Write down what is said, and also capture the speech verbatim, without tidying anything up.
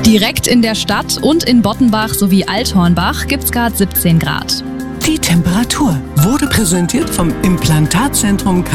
Direkt in der Stadt und in Bottenbach sowie Althornbach gibt's gerade siebzehn Grad. Die Temperatur wurde präsentiert vom Implantatzentrum